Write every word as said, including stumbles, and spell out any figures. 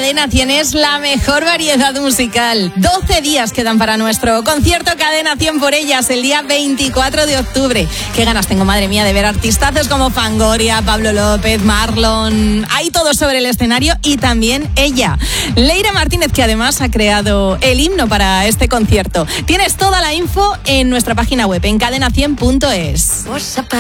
Cadena cien es la mejor variedad musical. doce días quedan para nuestro concierto Cadena cien por ellas el día veinticuatro de octubre. Qué ganas tengo, madre mía, de ver artistazos como Fangoria, Pablo López, Marlon. Hay todo sobre el escenario y también ella, Leire Martínez, que además ha creado el himno para este concierto. Tienes toda la info en nuestra página web en cadena cien punto es.